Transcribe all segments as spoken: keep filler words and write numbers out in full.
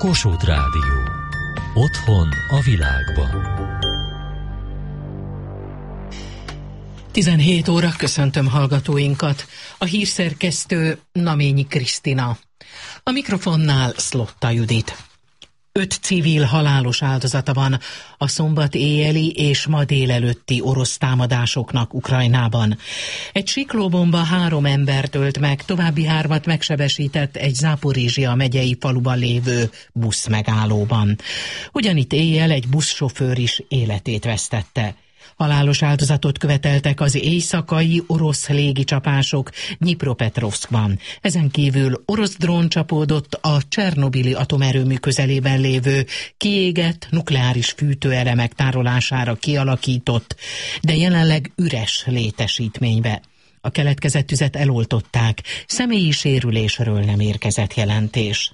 Kossuth Rádió. Otthon a világban. tizenhét óra, köszöntöm hallgatóinkat. A hírszerkesztő Naményi Krisztina. A mikrofonnál Szlotta Judit. Öt civil halálos áldozata van a szombat éjjeli és ma délelőtti orosz támadásoknak Ukrajnában. Egy siklóbomba három embert ölt meg, további hármat megsebesített egy Záporizsia megyei faluban lévő buszmegállóban. Ugyanitt éjjel egy buszsofőr is életét vesztette. Halálos áldozatot követeltek az éjszakai orosz légicsapások Dnyipropetrovszkban. Ezen kívül orosz drón csapódott a Csernobili atomerőmű közelében lévő kiégett nukleáris fűtőelemek tárolására kialakított, de jelenleg üres létesítménybe. A keletkezett tüzet eloltották, személyi sérülésről nem érkezett jelentés.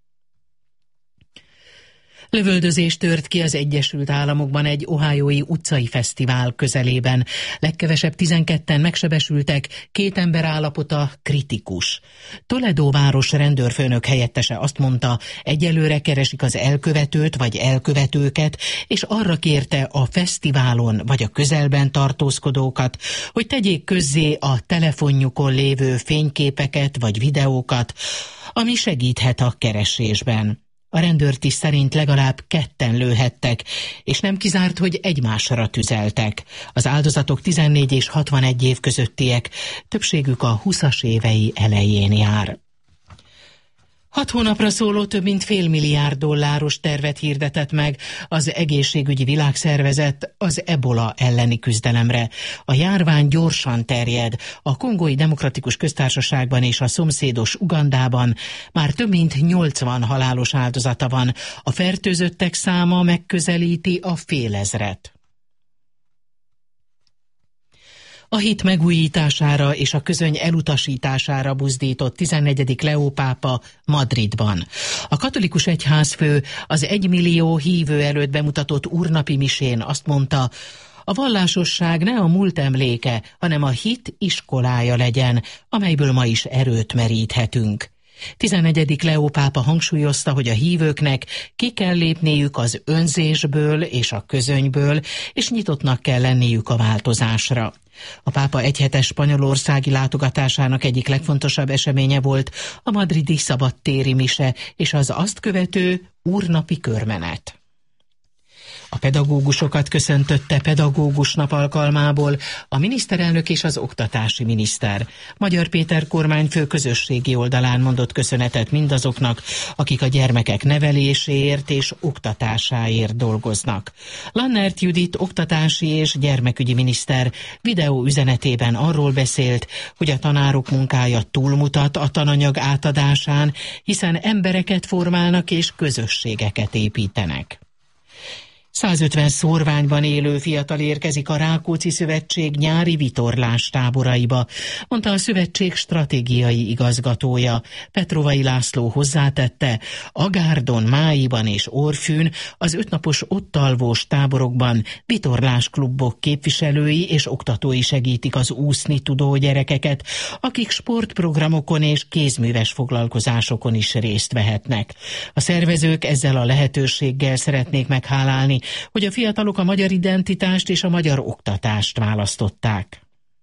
Lövöldözés tört ki az Egyesült Államokban egy ohiói utcai fesztivál közelében. Legkevesebb tizenketten megsebesültek, két ember állapota kritikus. Toledo város rendőrfőnök helyettese azt mondta, egyelőre keresik az elkövetőt vagy elkövetőket, és arra kérte a fesztiválon vagy a közelben tartózkodókat, hogy tegyék közzé a telefonjukon lévő fényképeket vagy videókat, ami segíthet a keresésben. A rendőrtiszt szerint legalább ketten lőhettek, és nem kizárt, hogy egymásra tüzeltek. Az áldozatok tizennégy és hatvanegy év közöttiek, többségük a huszas évei elején jár. Hat hónapra szóló több mint fél milliárd dolláros tervet hirdetett meg az Egészségügyi Világszervezet az ebola elleni küzdelemre. A járvány gyorsan terjed. A Kongói Demokratikus Köztársaságban és a szomszédos Ugandában már több mint nyolcvan halálos áldozata van. A fertőzöttek száma megközelíti a félezret. A hit megújítására és a közöny elutasítására buzdított tizennegyedik Leó pápa Madridban. A katolikus egyházfő az egymillió hívő előtt bemutatott úrnapi misén azt mondta, a vallásosság ne a múlt emléke, hanem a hit iskolája legyen, amelyből ma is erőt meríthetünk. tizennegyedik Leó pápa hangsúlyozta, hogy a hívőknek ki kell lépniük az önzésből és a közönyből, és nyitottnak kell lenniük a változásra. A pápa egyhetes spanyolországi látogatásának egyik legfontosabb eseménye volt a madridi szabadtéri mise és az azt követő úrnapi körmenet. A pedagógusokat köszöntötte pedagógus nap alkalmából a miniszterelnök és az oktatási miniszter. Magyar Péter kormányfő közösségi oldalán mondott köszönetet mindazoknak, akik a gyermekek neveléséért és oktatásáért dolgoznak. Lannert Judit oktatási és gyermekügyi miniszter videó üzenetében arról beszélt, hogy a tanárok munkája túlmutat a tananyag átadásán, hiszen embereket formálnak és közösségeket építenek. százötven szórványban élő fiatal érkezik a Rákóczi Szövetség nyári vitorlás táboraiba, mondta a szövetség stratégiai igazgatója. Petrovai László hozzátette, Agárdon, Máiban és Orfűn az ötnapos ottalvós táborokban vitorlásklubok képviselői és oktatói segítik az úszni tudó gyerekeket, akik sportprogramokon és kézműves foglalkozásokon is részt vehetnek. A szervezők ezzel a lehetőséggel szeretnék meghálálni, hogy a fiatalok a magyar identitást és a magyar oktatást választották.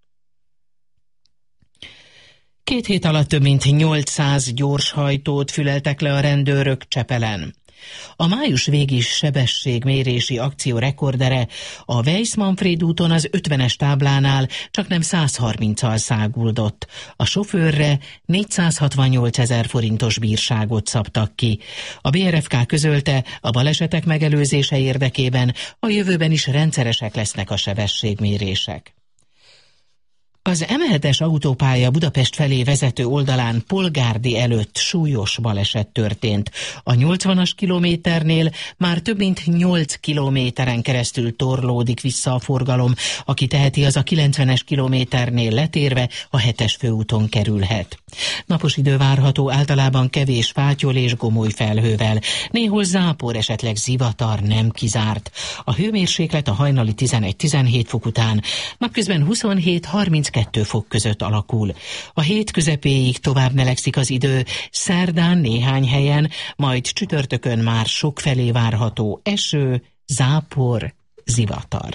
Két hét alatt több mint nyolcszáz gyorshajtót füleltek le a rendőrök Csepelen. A május végi sebességmérési akció rekordere a Weiss-Manfréd úton az ötvenes táblánál csaknem száz harminccal száguldott. A sofőrre négyszázhatvannyolcezer forintos bírságot szabtak ki. A bé er ef ká közölte, a balesetek megelőzése érdekében a jövőben is rendszeresek lesznek a sebességmérések. Az em hetes autópálya Budapest felé vezető oldalán Polgárdi előtt súlyos baleset történt. A nyolcvanas kilométernél már több mint nyolc kilométeren keresztül torlódik vissza a forgalom, aki teheti, az a kilencvenes kilométernél letérve a hetes főúton kerülhet. Napos idő várható, általában kevés fátyol és gomoly felhővel. Néhol zápor, esetleg zivatar nem kizárt. A hőmérséklet a hajnali tizenegy-tizenhét fok után napközben huszonhét-harminc kilenc-kettő fok között alakul. A hét közepéig tovább melegszik az idő, szerdán néhány helyen, majd csütörtökön már sokfelé várható eső, zápor, zivatar.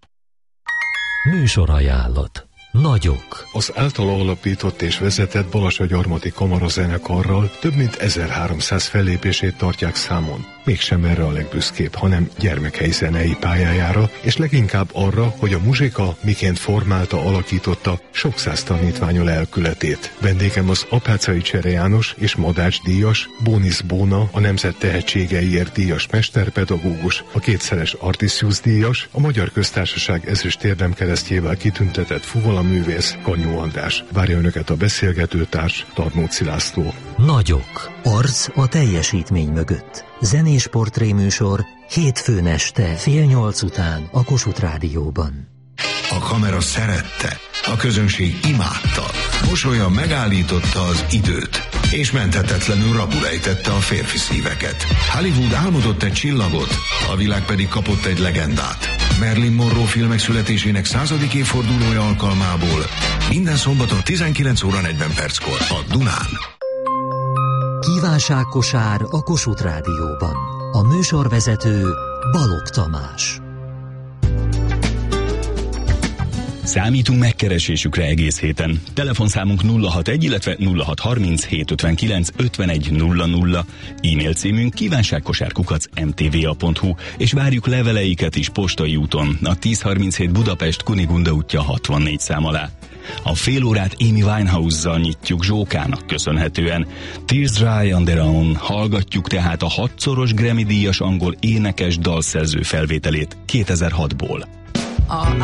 Műsorajánlat. Nagyok. Az által alapított és vezetett Balassagyarmati Kamarazenekarral több mint ezerháromszáz fellépését tartják számon. Mégsem erre a legbüszkébb, hanem gyermekhelyi zenei pályájára, és leginkább arra, hogy a muzsika miként formálta, alakította sok száz tanítványi lelkületét. Vendégem az Apáczai Csere János és Madács díjas, Bónisz Bóna, a nemzet tehetségeiért díjas mesterpedagógus, a kétszeres Artisius díjas, a Magyar Köztársaság ezüst érdemkeresztjével kitüntetett fuvalaművész Kanyó András. Várja önöket a beszélgetőtárs, Tarnóci László. Nagyok. Arc a teljesítmény mögött. Zenés portréműsor hétfőn este fél nyolc után a Kossuth Rádióban. A kamera szerette, a közönség imádta, mosolya megállította az időt, és menthetetlenül rabulejtette a férfi szíveket. Hollywood álmodott egy csillagot, a világ pedig kapott egy legendát. Marilyn Monroe filmek születésének századik évfordulója alkalmából minden szombaton tizenkilenc óra negyven perckor a Dunán. Kívánságkosár a Kossuth Rádióban. A műsorvezető Balogh Tamás. Számítunk megkeresésükre egész héten. Telefonszámunk nulla hatvanegy, illetve nulla hatszázharminc hétszázötvenkilenc ötvenegy nulla nulla. E-mail címünk kívánságkosár kukac em té vé á pont hu, és várjuk leveleiket is postai úton a tízszázharminchét Budapest Kunigunda útja hatvannégy szám alá. A fél órát Amy Winehouse-zal nyitjuk Zsókának köszönhetően. Tears Dry on Their Own, hallgatjuk tehát a hatszoros Grammy-díjas angol énekes dalszerző felvételét kétezer-hatból. All